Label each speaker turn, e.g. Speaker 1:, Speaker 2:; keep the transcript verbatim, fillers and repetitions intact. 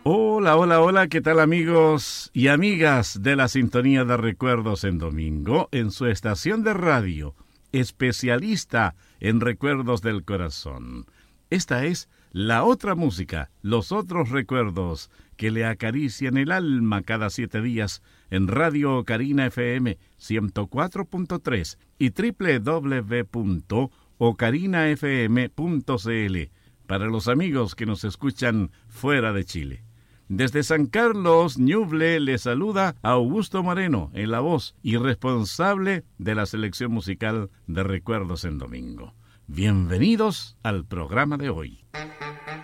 Speaker 1: Hola, hola, hola, ¿qué tal amigos y amigas de la sintonía de Recuerdos en Domingo en su estación de radio, especialista en recuerdos del corazón? Esta es la otra música, los otros recuerdos que le acarician el alma cada siete días en Radio Ocarina F M ciento cuatro punto tres y doble u doble u doble u punto ocarina f m punto c l para los amigos que nos escuchan fuera de Chile. Desde San Carlos, Ñuble, le saluda Augusto Moreno en la voz y responsable de la selección musical de Recuerdos en Domingo. Bienvenidos al programa de hoy.